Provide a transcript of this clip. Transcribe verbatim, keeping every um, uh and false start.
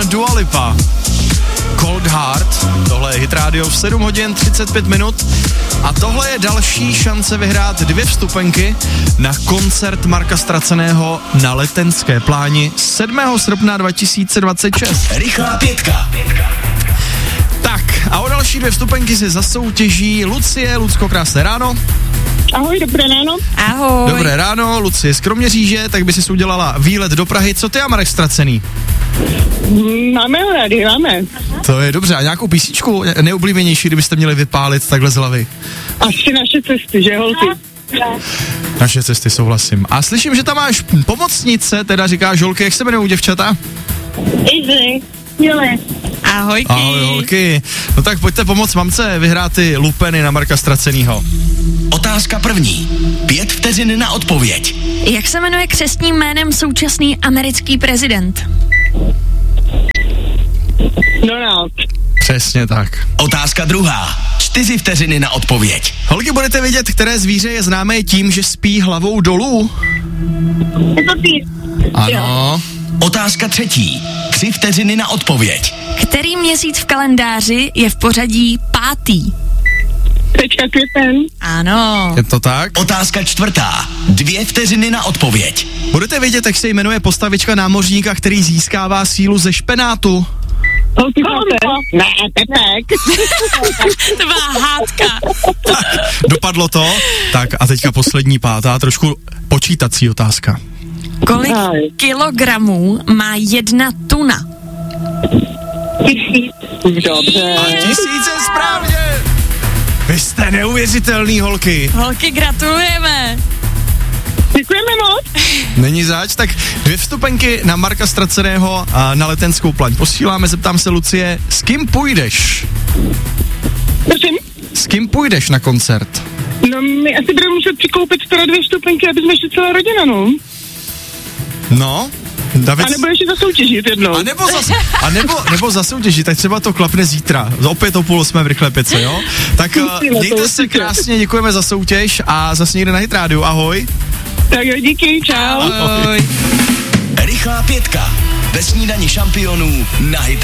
Dua Lipa. Cold Heart, tohle je Hit Radio v sedm hodin třicet pět minut a tohle je další šance vyhrát dvě vstupenky na koncert Marka Straceného na Letenské pláni sedmého srpna dva tisíce dvacet šest. Rychlá pětka. Tak a o další dvě vstupenky si zasoutěží Lucie. Lucko, krásné ráno. Ahoj, dobré ráno. Ahoj. Dobré ráno, Lucie z Kroměříže, tak by si udělala výlet do Prahy. Co ty a Marek Stracený? Máme ho rádi, máme. To je dobře. A nějakou písničku nejoblíbenější, kdybyste měli vypálit takhle z hlavy? Asi naše cesty, že holky? Naše cesty, souhlasím. A slyším, že tam máš pomocnice, teda říkáš holky, jak se jmenují děvčata? Izzy. Jole. Ahojky. Ahoj holky. No tak pojďte pomoct mamce vyhrát ty lupeny na Marka Stracenýho. Otázka první. Pět vteřin na odpověď. Jak se jmenuje křestním jménem současný americký prezident? Donald. Přesně tak. Otázka druhá. Čtyři vteřiny na odpověď. Holky, budete vědět, které zvíře je známé tím, že spí hlavou dolů? Je to ty. Ano. Otázka třetí. Tři vteřiny na odpověď. Který měsíc v kalendáři je v pořadí pátý? Tečka květen. Ano. Je to tak? Otázka čtvrtá. Dvě vteřiny na odpověď. Budete vědět, jak se jmenuje postavička námořníka, který získává sílu ze špenátu? Holky, ne, Pepek. To byla hádka. Tak, dopadlo to. Tak a teďka poslední pátá, trošku počítací otázka. Kolik kilogramů má jedna tuna? Tisíc. Dobře. A tisíce správně! Vy jste neuvěřitelný, holky. Holky, gratulujeme. Děkujeme moc. Není zač, tak dvě vstupenky na Marka Straceného a na Letenskou plaň posíláme. Zeptám se, Lucie, s kým půjdeš? Prosím? S kým půjdeš na koncert? No, my asi budeme muset přikoupit skoro dvě vstupenky, aby jsme šli celá rodina, no. No, David... A nebo ještě zasoutěžit jednou. A nebo, zas, a nebo, nebo zasoutěžit, tak třeba to klapne zítra. Opět o půl osmé v Rychlé pětce, jo? Tak uh, mějte se krásně, děkujeme za soutěž a zase někde na Hit Radio. Ahoj. Tak jo, díky, čau. Ahoj. Rychlá pětka. Ve snídani šampionů na Hit